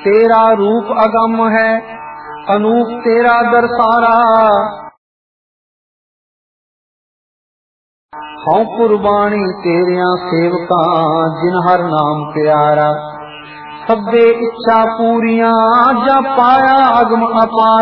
तेरा रूप अगम है, अनूप तेरा दरसारा। हूं कुर्बानी तेरिया सेवका, जिन हर नाम प्यारा। सब्बे इच्छा पूरियां, जा पाया अगम अपारा।